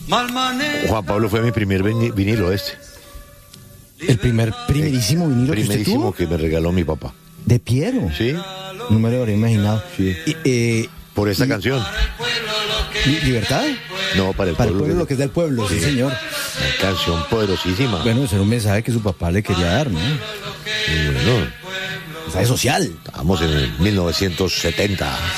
Juan Pablo fue mi primer vinilo El primerísimo vinilo que usted primerísimo tuvo. que me regaló mi papá. ¿De Piero? ¿Sí? No me lo habría imaginado. Sí. Por esta canción. ¿Libertad? No, para el Para el pueblo. pueblo, lo que es del pueblo, sí, señor. Una canción poderosísima. Bueno, ese era un mensaje que su papá le quería dar, ¿no? Y bueno, Mensaje social. estamos en el 1970.